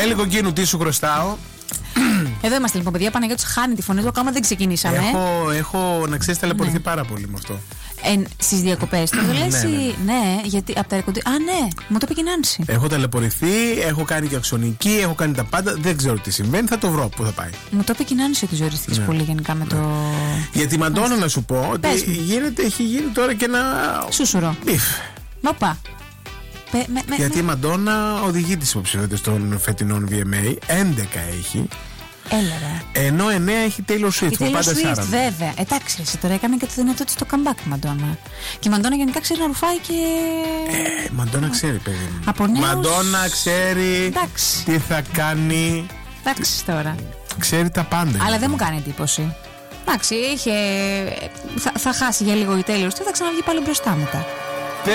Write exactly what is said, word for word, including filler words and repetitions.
Έλεγε ο Γκίνου, τι σου χρωστάω. Εδώ είμαστε λοιπόν, παιδιά. Παναγιώτης χάνει τη φωνή του, ακόμα δεν ξεκινήσαμε. Έχω, έχω να ξέρεις, ταλαιπωρηθεί ναι. πάρα πολύ με αυτό. Ε, στις διακοπές του, λες, ναι, ναι. ναι, γιατί από τα ρεκοντή. Α, ναι, μου το είπε και η Νάνση. Έχω ταλαιπωρηθεί, έχω κάνει και αξονική, έχω κάνει τα πάντα. Δεν ξέρω τι συμβαίνει, θα το βρω πού θα πάει. Μου το είπε και η Νάνση ότι ζοριστείς ναι. πολύ γενικά με το. Για τη Μαντόνα να σου πω ότι γίνεται, έχει γίνει τώρα και ένα. Σούσουρο. Μπιφ. Νοπα. Με, με, γιατί με... η Μαντόνα οδηγεί τις υποψηφιότητες των φετινών βι εμ έι. έντεκα έχει. Έλα, ενώ εννέα έχει Taylor Swift. Η Taylor Swift, βέβαια. Εντάξει, εσύ τώρα έκανε και το δυνατό της το comeback η Μαντόνα. Και η Μαντόνα γενικά ξέρει να ρουφάει και. Ε, η Μαντόνα ξέρει, παιδί μου. Από νέους... Μαντόνα ξέρει εντάξει. τι θα κάνει. Εντάξει τώρα. Ξέρει τα πάντα. Αλλά δεν μου κάνει εντύπωση. Εντάξει, είχε. Θα, θα χάσει για λίγο η Taylor Swift, θα ξαναβγεί πάλι μπροστά μετά.